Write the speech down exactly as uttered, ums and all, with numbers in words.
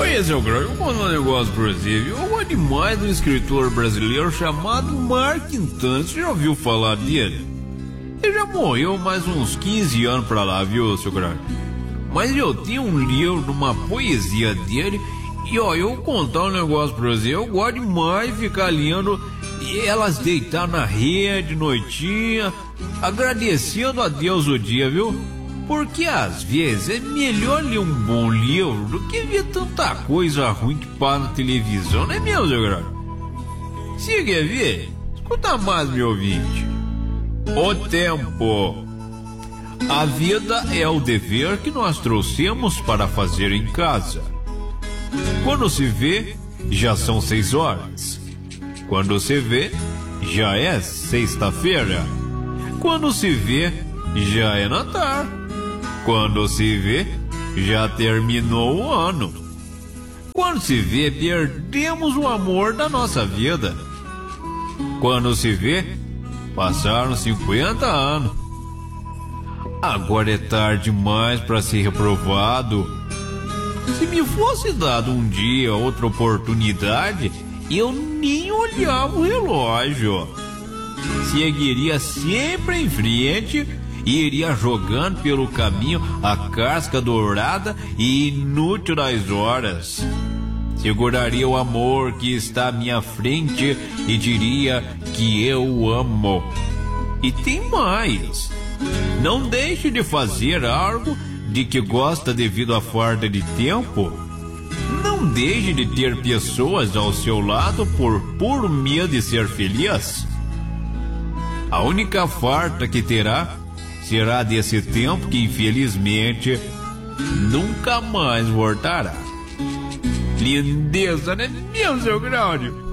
Oi, seu Grau, eu vou contar um negócio pra você, viu? Eu gosto demais do escritor brasileiro chamado Mark Twain. Você já ouviu falar dele? Ele já morreu mais uns quinze anos pra lá, viu, seu Grau? Mas eu tenho um livro, uma poesia dele, e ó, eu vou contar um negócio pra você. Eu gosto demais de ficar lendo e elas deitar na rede, noitinha, agradecendo a Deus o dia, viu? Porque às vezes é melhor ler um bom livro do que ver tanta coisa ruim que passa na televisão, não é mesmo, seu Grau? Se quer ver, escuta mais, meu ouvinte. O tempo. A vida é o dever que nós trouxemos para fazer em casa. Quando se vê, já são seis horas. Quando se vê, já é sexta-feira. Quando se vê, já é Natal. Quando se vê, já terminou o ano. Quando se vê, perdemos o amor da nossa vida. Quando se vê, passaram cinquenta anos. Agora é tarde demais para ser reprovado. Se me fosse dado um dia outra oportunidade, eu nem olhava o relógio. Seguiria sempre em frente e iria jogando pelo caminho a casca dourada e inútil das horas. Seguraria o amor que está à minha frente e diria que eu o amo. E tem mais. Não deixe de fazer algo de que gosta devido à falta de tempo. Não deixe de ter pessoas ao seu lado por puro medo de ser feliz. A única falta que terá será desse tempo que infelizmente nunca mais voltará. Lindeza, né, meu seu Grau?